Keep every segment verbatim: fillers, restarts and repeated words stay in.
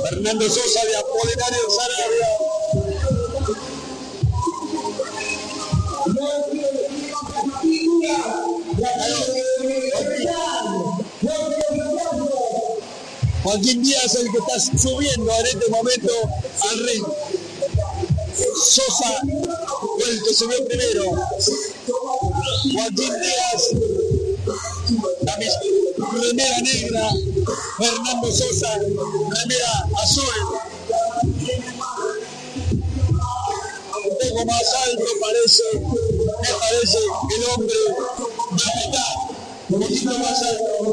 Fernando Sosa de Apolinario Sarabia. Joaquín Díaz, el que está subiendo en este momento al ring. Sosa fue el que subió primero. Joaquín Díaz, la remera negra. Fernando Sosa, remera azul. Un poco más alto parece, me parece el hombre de mitad. Un poquito más alto.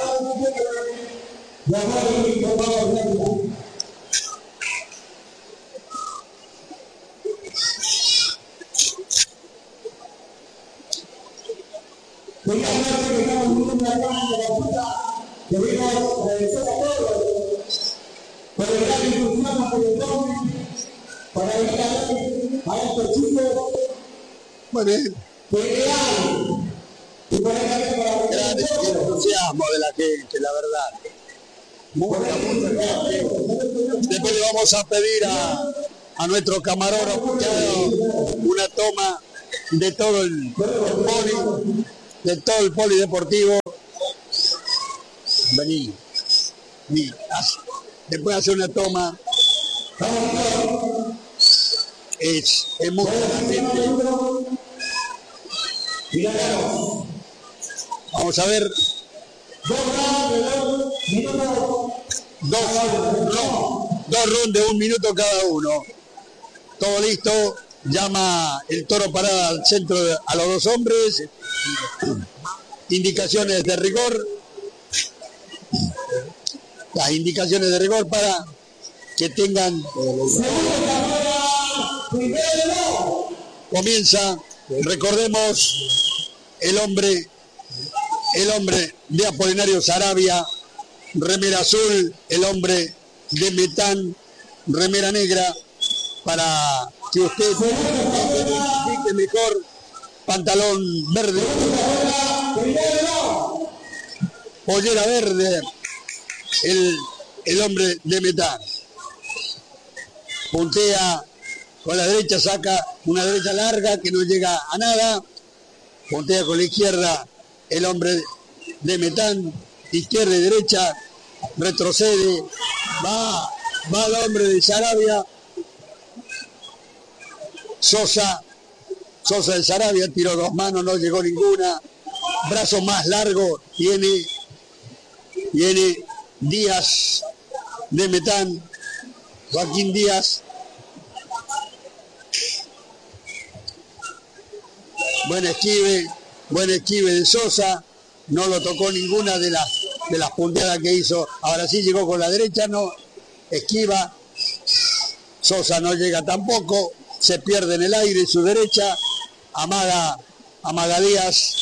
Muy bien. Gran entusiasmo de la gente, la verdad. Mucha, mucha gente. Después le vamos a pedir a, a nuestro camarógrafo que haga una toma de todo el, el poli, de todo el polideportivo. Vení, vení. Después hacer una toma. Es, es mucha la gente. Vamos a ver. Dos, no, dos rounds de un minuto cada uno. Todo listo. Llama el toro parada al centro de, a los dos hombres. Indicaciones de rigor. Las indicaciones de rigor para que tengan. Comienza. Recordemos el hombre. El hombre de Apolinario Sarabia, remera azul, el hombre de Metán, remera negra, para que usted identifique mejor, pantalón verde, pollera verde, el, el hombre de Metán. Puntea con la derecha, saca una derecha larga que no llega a nada, puntea con la izquierda, el hombre de Metán, izquierda y derecha, retrocede, va, va el hombre de Sarabia, Sosa, Sosa de Sarabia, tiró dos manos, no llegó ninguna, brazo más largo, tiene, tiene Díaz de Metán, Joaquín Díaz, buen esquive, buen esquive de Sosa, no lo tocó ninguna de las de las punteadas que hizo. Ahora sí llegó con la derecha, no esquiva. Sosa no llega tampoco, se pierde en el aire su derecha, amaga, amaga Díaz.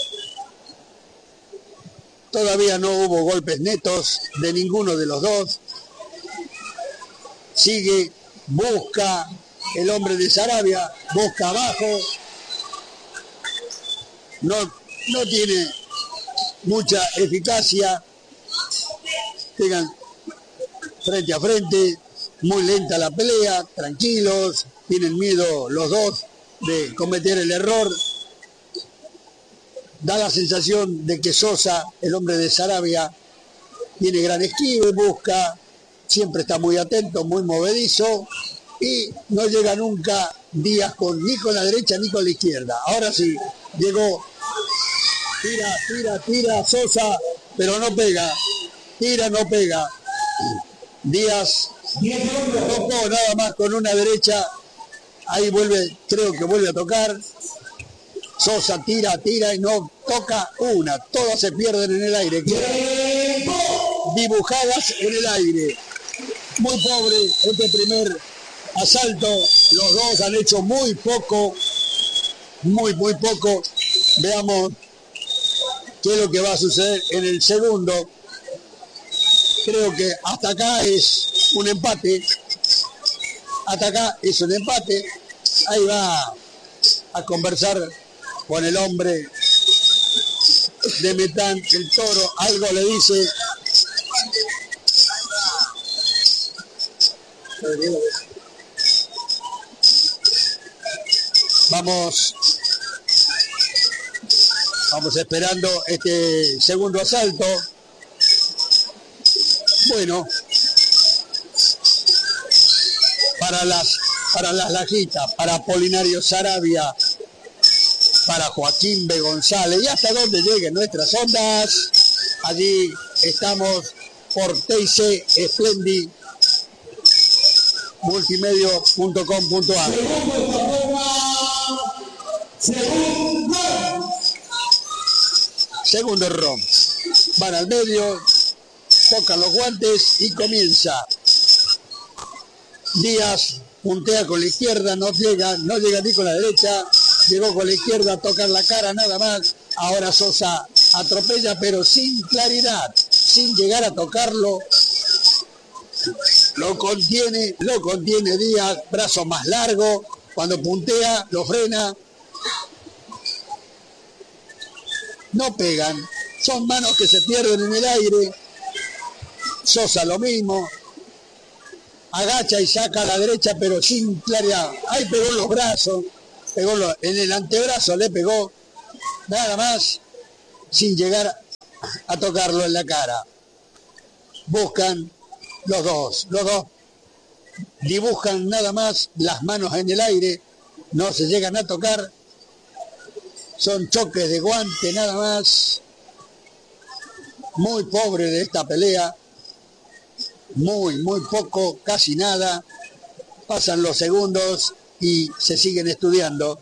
Todavía no hubo golpes netos de ninguno de los dos. Sigue, busca el hombre de Sarabia, busca abajo. No, no tiene mucha eficacia. Llegan frente a frente, muy lenta la pelea, tranquilos, tienen miedo los dos de cometer el error. Da la sensación de que Sosa, el hombre de Sarabia, tiene gran esquive, busca, siempre está muy atento, muy movedizo, y no llega nunca Díaz con, ni con la derecha ni con la izquierda. Ahora sí, llegó, tira, tira, tira, Sosa, pero no pega, tira, no pega. Díaz tocó nada más con una derecha, ahí vuelve, creo que vuelve a tocar. Sosa tira, tira y no toca una, todas se pierden en el aire, quedan dibujadas en el aire. Muy pobre este primer asalto, los dos han hecho muy poco, muy, muy poco. Veamos qué es lo que va a suceder en el segundo. Creo que hasta acá es un empate, hasta acá es un empate. Ahí va a conversar con el hombre de Metán, el toro, algo le dice. Vamos, vamos esperando este segundo asalto. Bueno, para las, para las lajitas, para Apolinario Saravia, para Joaquín B. González, y hasta donde lleguen nuestras ondas, allí estamos por T I C Splendid multimedio punto com punto a r. Segundo round. Van al medio, tocan los guantes y comienza. Díaz puntea con la izquierda, no llega, no llega ni con la derecha, llegó con la izquierda a tocar la cara nada más. Ahora Sosa atropella pero sin claridad, sin llegar a tocarlo. Lo contiene, lo contiene Díaz, brazo más largo, cuando puntea, lo frena. No pegan, son manos que se pierden en el aire. Sosa lo mismo, agacha y saca a la derecha pero sin claridad. Ahí pegó los brazos, pegó los, en el antebrazo le pegó, nada más, sin llegar a tocarlo en la cara. Buscan los dos, los dos dibujan nada más las manos en el aire, no se llegan a tocar, son choques de guante nada más. Muy pobre de esta pelea, muy, muy poco, casi nada. Pasan los segundos y se siguen estudiando.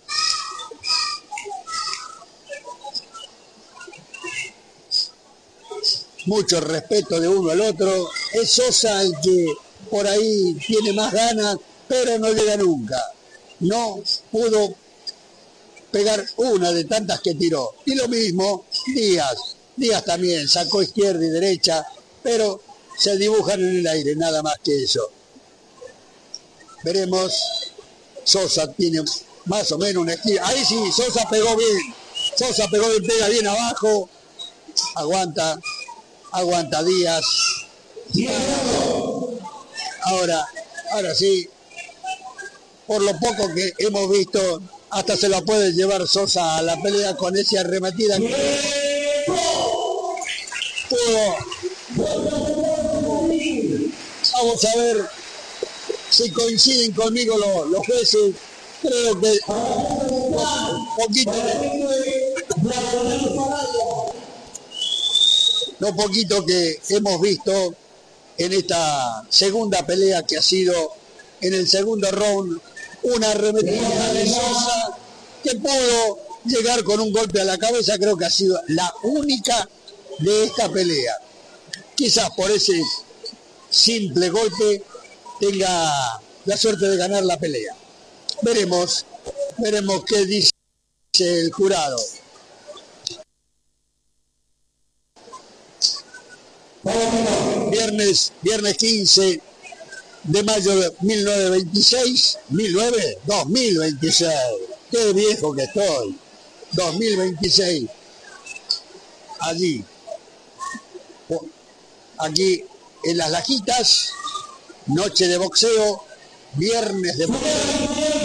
Mucho respeto de uno al otro. Es Sosa el que por ahí tiene más ganas, pero no llega nunca. No pudo pegar una de tantas que tiró. Y lo mismo Díaz. Díaz también sacó izquierda y derecha, pero se dibujan en el aire, nada más que eso. Veremos. Sosa tiene más o menos una esquina. Ahí sí, Sosa pegó bien. Sosa pegó bien, pega bien abajo. Aguanta. Aguanta Díaz. Ahora, ahora sí, por lo poco que hemos visto, hasta se la puede llevar Sosa a la pelea con esa arremetida que pudo. Vamos a ver si coinciden conmigo los, los jueces. Creo que un poquito, lo poquito que hemos visto en esta segunda pelea que ha sido en el segundo round, una arremetida de Sosa que pudo llegar con un golpe a la cabeza, creo que ha sido la única de esta pelea. Quizás por ese simple golpe tenga la suerte de ganar la pelea. Veremos, veremos qué dice el jurado. Viernes, viernes quince de mayo de mil novecientos veintiséis, mil nueve, dos mil veintiséis, qué viejo que estoy, dos mil veintiséis, allí, aquí en Las Lajitas, noche de boxeo, viernes de boxeo.